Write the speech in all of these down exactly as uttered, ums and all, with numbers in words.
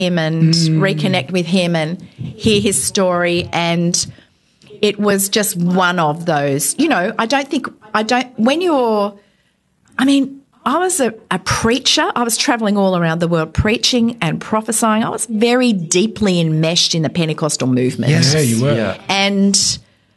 him and mm. reconnect with him and hear his story. And it was just one of those, you know, I don't think, I don't, when you're, I mean, I was a, a preacher. I was travelling all around the world preaching and prophesying. I was very deeply enmeshed in the Pentecostal movement. Yes, yeah, you were. Yeah. And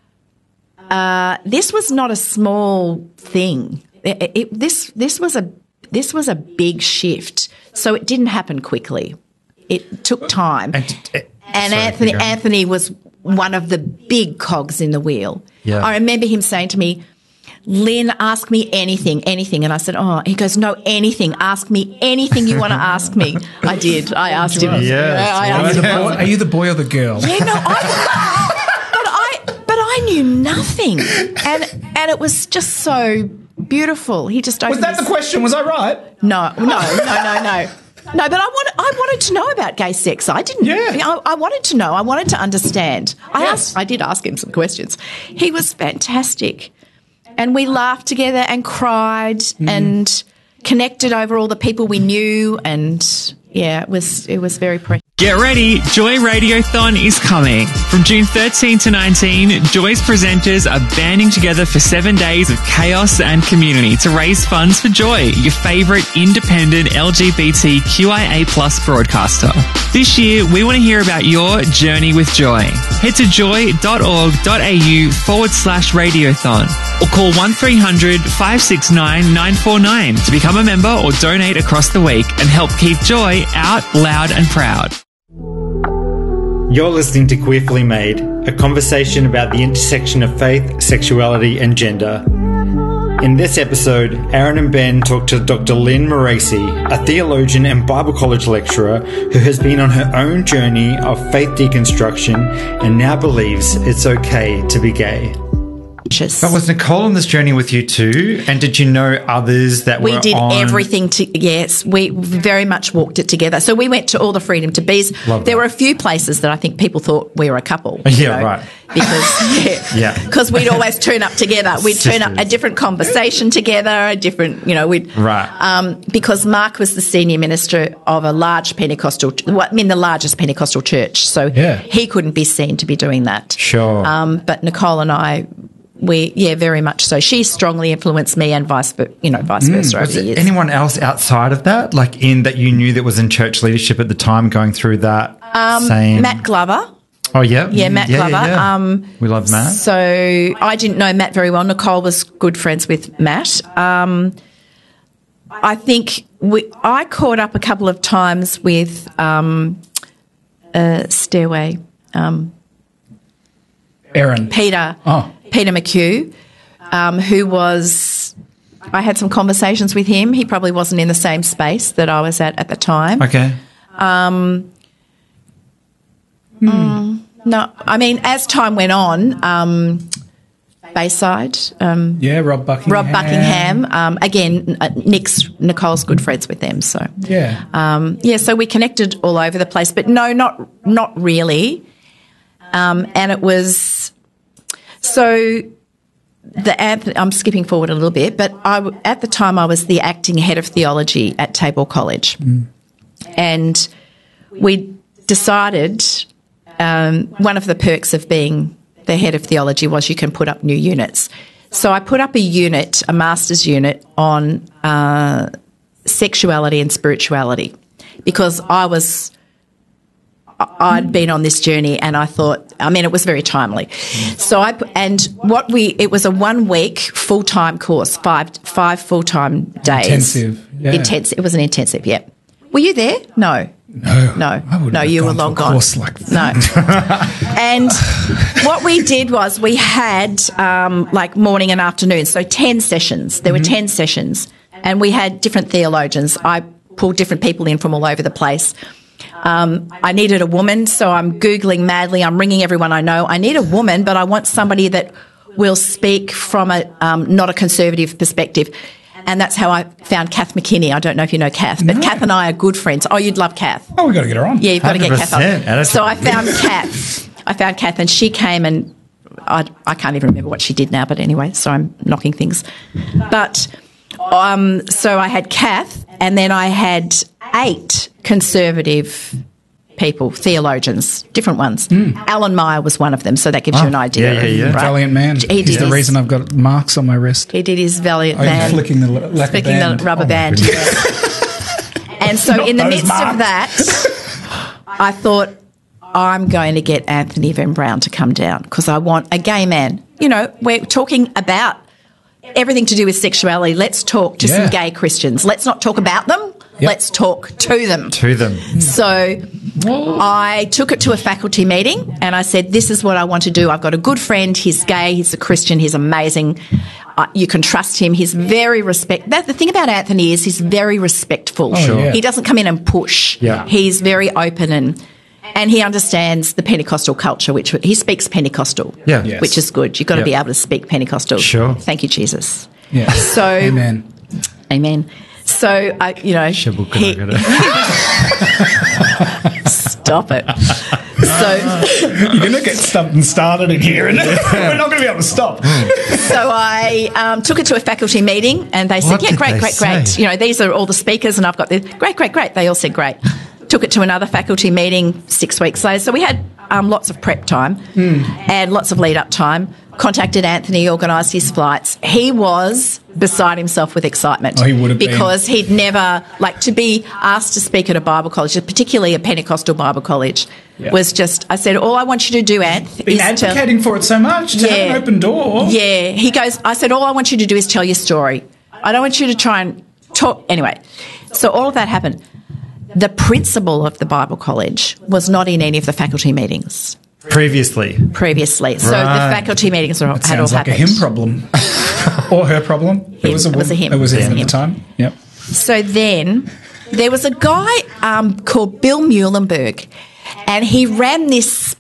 uh, this was not a small thing. It, it, this this was a this was a big shift. So it didn't happen quickly. It took time. And, uh, and sorry, Anthony Anthony was one of the big cogs in the wheel. Yeah. I remember him saying to me, Lynn, ask me anything, anything. And I said, oh, he goes, no, anything. Ask me anything you want to ask me. I did. I asked him. Yeah. I asked asked him. him. Are you the boy or the girl? Yeah, no, I, but I, but I knew nothing. And, and it was just so beautiful. He just Was that his, the question? Was I right? No, no, no, no, no. No, but I wanted, I wanted to know about gay sex. I didn't. Yeah. I, I wanted to know. I wanted to understand. I Yes. asked. I did ask him some questions. He was fantastic. And we laughed together and cried mm. and connected over all the people we knew. And, yeah, it was it was very precious. Get ready, Joy Radiothon is coming. From June thirteenth to nineteenth, Joy's presenters are banding together for seven days of chaos and community to raise funds for Joy, your favourite independent L G B T Q I A plus broadcaster. This year, we want to hear about your journey with Joy. Head to joy.org.au forward slash radiothon or call one three hundred five six nine nine four nine to become a member or donate across the week and help keep Joy out loud and proud. You're listening to Queerfully Made, a conversation about the intersection of faith, sexuality and gender. In this episode, Aaron and Ben talk to Doctor Lynn Meracy, a theologian and Bible college lecturer who has been on her own journey of faith deconstruction and now believes it's okay to be gay. But was Nicole on this journey with you too? And did you know others that we were did on? everything to yes we very much walked it together. So we went to all the Freedom to Be's. Love there that. were a few places that I think people thought we were a couple. Yeah, you know, right. Because yeah, Yeah. because we'd always turn up together. We'd turn up a Sisters. different conversation together, a different you know we'd Right. um, because Mark was the senior minister of a large Pentecostal, well, I mean the largest Pentecostal church. So Yeah. he couldn't be seen to be doing that. Sure. Um, but Nicole and I. We yeah, very much so. She strongly influenced me, and vice ver- you know vice versa over Was the there years. anyone else outside of that, like in that you knew that was in church leadership at the time, going through that Um, same? Matt Glover. Oh yeah, Yeah, Matt yeah, Glover. Yeah, yeah. Um, we love Matt. So I didn't know Matt very well. Nicole was good friends with Matt. Um, I think we, I caught up a couple of times with um, uh, Stairway, um, Aaron. Peter, Oh. Peter McHugh, um, who was. I had some conversations with him. He probably wasn't in the same space that I was at at the time. Okay. No, I mean, as time went on, um, Bayside, um, Yeah, Rob Buckingham. Rob Buckingham, um, again, uh, Nick's, Nicole's good friends with them. So, Yeah. um, yeah, so we connected all over the place, but no, not not really. Um, and it was so the Anthony, I'm skipping forward a little bit, but I w- at the time I was the acting head of theology at Tabor College, and we decided um, one of the perks of being the head of theology was you can put up new units. So I put up a unit, a master's unit on uh, sexuality and spirituality, because I was. I'd been on this journey and I thought, I mean, it was very timely. So I, and what we, it was a one week full time course, five, five full time days. Intensive, yeah. Intensive. It was an intensive, yeah. Were you there? No. No. No. I wouldn't No, have you were gone to long a gone. course like that. No. And what we did was we had um, like morning and afternoon, so ten sessions. There were Mm-hmm. ten sessions, and we had different theologians. I pulled different people in from all over the place. Um, I needed a woman, so I'm Googling madly. I'm ringing everyone I know. I need a woman, but I want somebody that will speak from a um, not a conservative perspective. And that's how I found Kath McKinney. I don't know if you know Kath, but No. Kath and I are good friends. Oh, you'd love Kath. Oh, we've got to get her on. Yeah, you've got to get Kath one hundred percent. on. That's So I good. found Kath. I found Kath, and she came, and I, I can't even remember what she did now. But anyway, so I'm knocking things. But um, so I had Kath, and then I had eight conservative people, theologians, different ones. Alan Meyer was one of them, so that gives you an idea. yeah, yeah, yeah. Right? Valiant man. He He's did the his- reason I've got marks on my wrist. He did his valiant Oh, you're man. flicking the l- lacquer Flicking band. the rubber Oh, my band. goodness. Yeah. And so Not in the those midst marks. of that, I thought, I'm going to get Anthony Van Brown to come down because I want a gay man. You know, we're talking about everything to do with sexuality. Let's talk to Yeah. some gay Christians. Let's not talk about them. Yep. Let's talk to them. To them. So I took it to a faculty meeting and I said, this is what I want to do. I've got a good friend. He's gay. He's a Christian. He's amazing. Uh, you can trust him. He's very respect. That, the thing about Anthony is he's very respectful. Oh, Sure. yeah. He doesn't come in and push. Yeah. He's very open and and he understands the Pentecostal culture, which he speaks Pentecostal, Yeah. Yes. which is good. You've got to Yeah. be able to speak Pentecostal. Sure. Thank you, Jesus. Yeah. So, Amen. amen. So, I, you know, he- stop it. So, You're going to get something started in here, and we're not going to be able to stop. so I um, took it to a faculty meeting, and they said, What "Yeah, did great, they great, say? great." You know, these are all the speakers, and I've got the great, great, great. They all said great. Took it to another faculty meeting six weeks later. So we had um, lots of prep time and lots of lead up time. Contacted Anthony, organised his flights. He was beside himself with excitement. Oh, he would have been. because he'd never like to be asked to speak at a Bible college, particularly a Pentecostal Bible college. Yeah. Was just I said, all I want you to do, Anth, Been is to advocating for it so much to have Yeah. an open door. yeah. He goes, I said, all I want you to do is tell your story. I don't want you to try and talk. Anyway, so all of that happened. The principal of the Bible college was not in any of the faculty meetings Previously. previously. So Right. the faculty meetings are, It had all sounds like a happened. him problem. Or her problem. It was a, It was a him. It was a It was him a at him. the time. Yep. So then there was a guy um, called Bill Muhlenberg, and he ran this.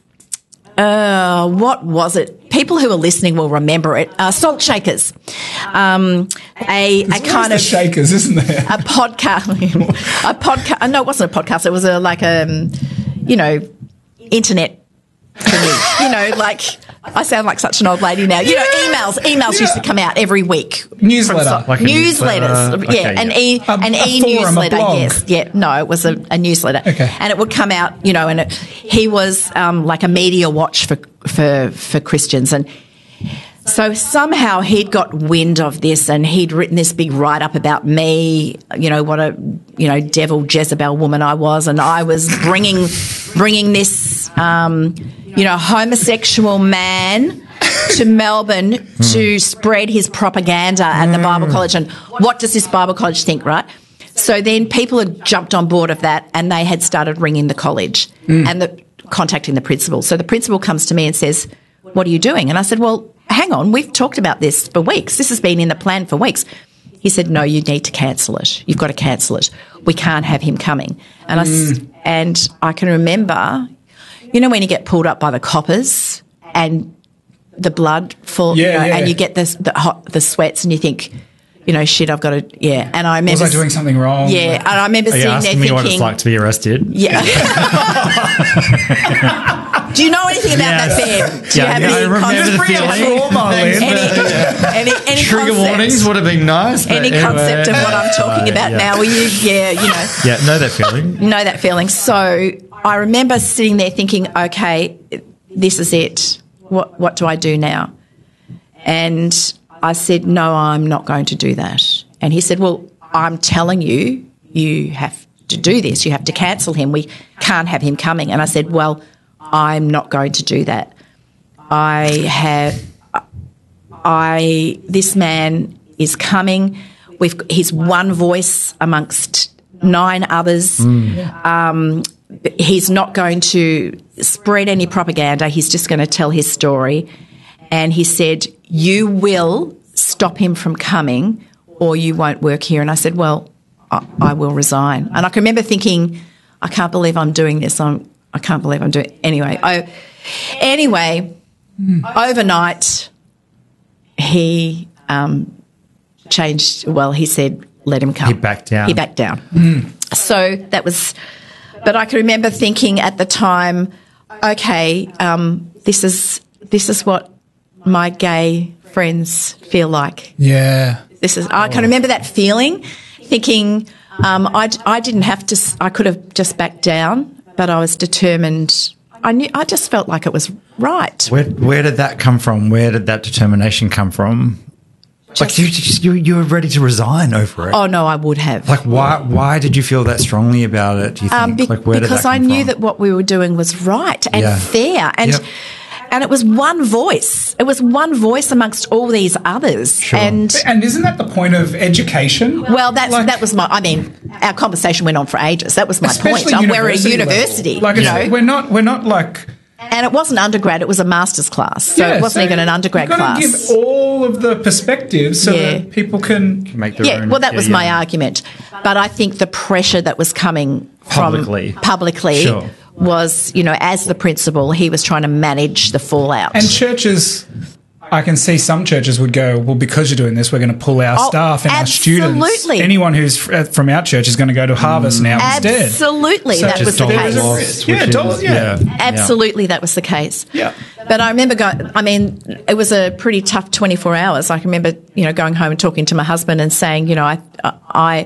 Uh, what was it? People who are listening will remember it. Uh, Salt Shakers, um, a, a There's kind the of shakers, isn't there? a podcast. A podcast. No, it wasn't a podcast. It was a like a, um, you know, internet. thingy. You know, like I sound like such an old lady now. You know, emails. Emails used to come out every week. Newsletter. From Salt- Like a newsletters. newsletter. Yeah, Okay, an yeah. e A- an a e forum, a newsletter. blog. Yes. Yeah. No, it was a, a newsletter. Okay. And it would come out. You know, and it, he was um, like a media watch for for for Christians and. So somehow he'd got wind of this and he'd written this big write-up about me, you know, what a, you know, devil Jezebel woman I was. And I was bringing, bringing this, um, you know, homosexual man to Melbourne to spread his propaganda at the Bible college. And what does this Bible college think, right? So then people had jumped on board of that and they had started ringing the college and the, contacting the principal. So the principal comes to me and says, what are you doing? And I said, well, hang on, we've talked about this for weeks. This has been in the plan for weeks. He said, no, you need to cancel it. You've got to cancel it. We can't have him coming. And I, s- and I can remember, you know, when you get pulled up by the coppers and the blood fall, Yeah, you know, yeah. and you get the, the hot, the sweats and you think, you know, shit, I've got to, yeah. And I remember. Was I doing something wrong? Yeah. And I remember Are you sitting there asking thinking. me what it's like to be arrested? Yeah. Do you know anything about Yes. that, Ben? Do Yeah, you have yeah, I any remember concept- the Bring up feeling. trauma, Lynn. any, any, any Trigger concept, warnings would have been nice. but any anyway. concept of what I'm talking about yeah. now? Will you, yeah, you know, Yeah, know that feeling. know that feeling. So I remember sitting there thinking, okay, this is it. What what do I do now? And I said, no, I'm not going to do that. And he said, well, I'm telling you, you have to do this. You have to cancel him. We can't have him coming. And I said, well, I'm not going to do that. I have, I, this man is coming. We've, he's one voice amongst nine others. Um, he's not going to spread any propaganda. He's just going to tell his story. And he said, you will stop him from coming or you won't work here. And I said, well, I, I will resign. And I can remember thinking, I can't believe I'm doing this. I'm, I can't believe I'm doing Anyway, I, anyway, overnight, he um, changed. Well, he said, let him come. He backed down. He backed down. So that was, but I can remember thinking at the time, okay, um, this is this is what my gay friends feel like. Yeah. This is. I can remember that feeling, thinking um, I I didn't have to. I could have just backed down, but I was determined. I knew. I just felt like it was right. Where where did that come from? Where did that determination come from? Like you, you, you were ready to resign over it. Oh no, I would have. Like why? Why did you feel that strongly about it? Do you think? Um, be- like where because did that I come knew from? that what we were doing was right and Yeah. fair, and Yep. and it was one voice. It was one voice amongst all these others. Sure. And And isn't that the point of education? well, that's Like- that was my. I mean, our conversation went on for ages. That was my point. Especially Um, we're a university university, level. Like, you it's- know, we're not, we're not like... and it wasn't undergrad; it was a master's class, so Yeah, it wasn't so even an undergrad you've got to class. give all of the perspectives so Yeah. that people can... Make their Yeah, own, well, that was yeah, my yeah. argument. But I think the pressure that was coming from Publicly. publicly Sure. was, you know, as the principal, he was trying to manage the fallout. And churches, I can see some churches would go, well, because you're doing this, we're going to pull our Oh, staff and our students. absolutely. Anyone who's f- from our church is going to go to Harvest now instead. Absolutely, So that just was the dollar case. loss, Yeah, which dollar- is- yeah. Absolutely, that was the case. Yeah. But I remember going, I mean, it was a pretty tough twenty-four hours. I can remember, you know, going home and talking to my husband and saying, you know, I, I,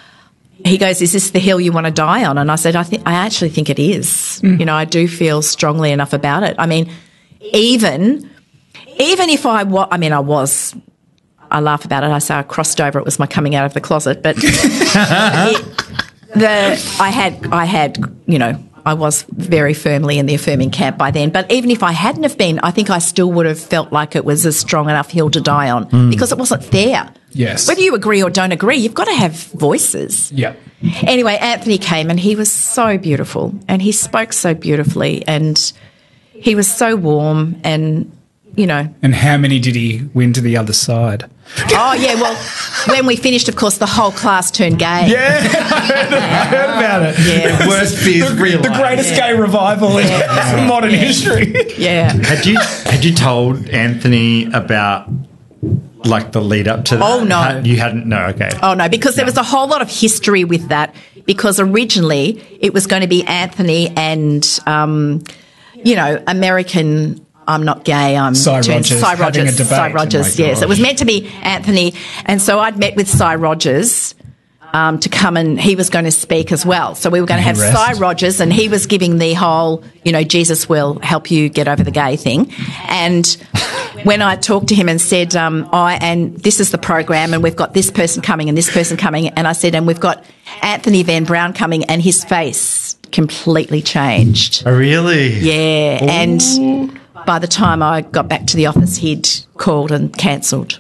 he goes, is this the hill you want to die on? And I said, I think, I actually think it is. Mm. You know, I do feel strongly enough about it. I mean, even, even if I was, I mean, I was, I laugh about it. I say I crossed over. It was my coming out of the closet, but it, the, I had, I had, you know, I was very firmly in the affirming camp by then. But even if I hadn't have been, I think I still would have felt like it was a strong enough hill to die on because it wasn't there. Yes. Whether you agree or don't agree, you've got to have voices. Yeah. Anyway, Anthony came and he was so beautiful and he spoke so beautifully and he was so warm and, you know. And how many did he win to the other side? Oh, yeah, well, when we finished, of course, the whole class turned gay. Yeah, I heard about it. Yeah. The worst fears The realised. greatest gay revival in modern history. Yeah. Had you had you told Anthony about like the lead up to that? Oh, no. Had- you hadn't. No. Okay. Oh, no, because there was a whole lot of history with that because originally it was going to be Anthony and, um, you know, American... I'm not gay. I'm Cy turned- Rogers Cy having a Rogers. debate. Cy Oh Rogers. my Yes, it was meant to be Anthony, and so I'd met with Cy Rogers um, to come and he was going to speak as well. So we were going to May he have rest. Cy Rogers, and he was giving the whole, you know, Jesus will help you get over the gay thing. And when I talked to him and said, um, I and this is the program, and we've got this person coming and this person coming, and I said, and we've got Anthony Van Brown coming, and his face completely changed. Oh, really? Yeah, and by the time I got back to the office, he'd called and cancelled.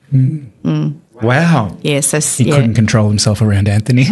Wow. Yeah, so He yeah, couldn't control himself around Anthony.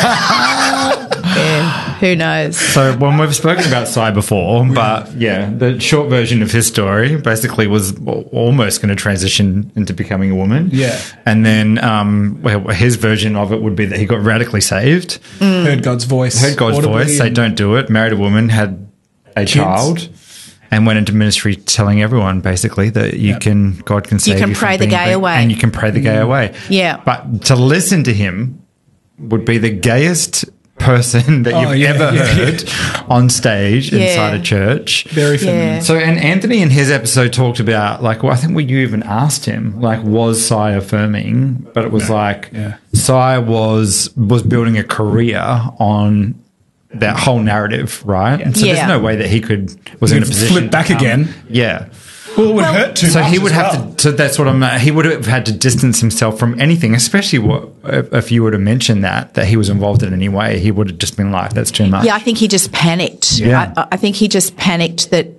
yeah, who knows? So, well, we've spoken about Cy before, but yeah, the short version of his story basically was almost going to transition into becoming a woman. Yeah. And then um, well, his version of it would be that he got radically saved, Heard God's voice. heard God's audibly voice, say, and- don't do it, married a woman, had a child, and went into ministry telling everyone basically that you Yep. can, God can save you. can from pray the being gay big- away. And you can pray the gay away. Yeah. But to listen to him would be the gayest person that Oh, you've yeah, ever yeah, heard on stage Yeah. inside a church. Very feminine. Yeah. So, and Anthony in his episode talked about, like, well, I think we you even asked him, like, was Cy affirming? But it was like, Yeah. Cy was was building a career on that whole narrative, right? So Yeah. there's no way that he could was in a Flip position to back come- again. Yeah. Well, it would hurt too So much he would as have well. to. So that's what I'm. uh, He would have had to distance himself from anything, especially what if, if you were to mention that that he was involved in any way. He would have just been like, "That's too much." Yeah, I think he just panicked. Yeah. I, I think he just panicked that.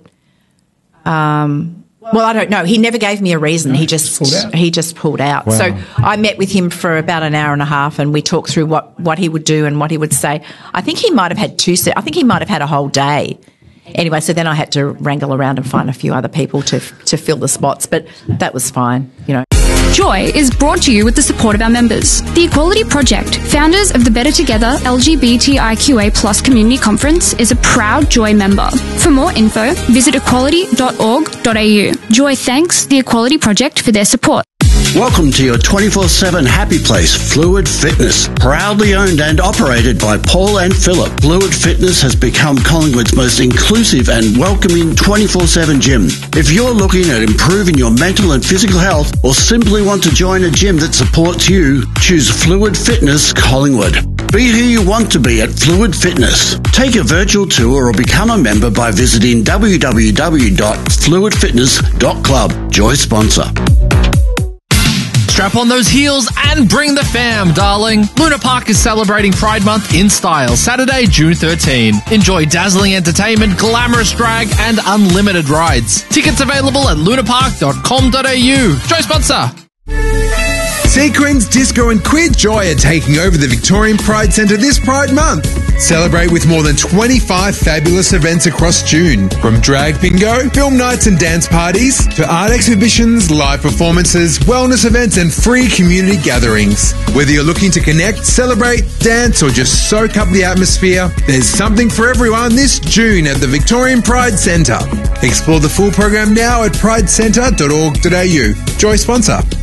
Um, well, I don't know. He never gave me a reason. he just, just pulled out. he just pulled out. Wow. So I met with him for about an hour and a half, and we talked through what, what he would do and what he would say. I think he might have had two. Se- I think he might have had a whole day. Anyway, so then I had to wrangle around and find a few other people to to fill the spots, but that was fine. You know. Joy is brought to you with the support of our members. The Equality Project, founders of the Better Together L G B T I Q A plus Community Conference, is a proud Joy member. For more info, visit equality dot org dot a u. Joy thanks the Equality Project for their support. Welcome to your twenty-four seven happy place, Fluid Fitness. Proudly owned and operated by Paul and Philip, Fluid Fitness has become Collingwood's most inclusive and welcoming twenty-four seven gym. If you're looking at improving your mental and physical health or simply want to join a gym that supports you, choose Fluid Fitness Collingwood. Be who you want to be at Fluid Fitness. Take a virtual tour or become a member by visiting w w w dot fluid fitness dot club. Joy sponsor. Strap on those heels and bring the fam, darling. Luna Park is celebrating Pride Month in style, Saturday, June thirteenth. Enjoy dazzling entertainment, glamorous drag, and unlimited rides. Tickets available at lunapark dot com dot a u. Joy sponsor. Sequins, Disco and Queer Joy are taking over the Victorian Pride Centre this Pride Month. Celebrate with more than twenty-five fabulous events across June. From drag bingo, film nights and dance parties, to art exhibitions, live performances, wellness events and free community gatherings. Whether you're looking to connect, celebrate, dance or just soak up the atmosphere, there's something for everyone this June at the Victorian Pride Centre. Explore the full program now at pride centre dot org dot a u. Joy sponsor.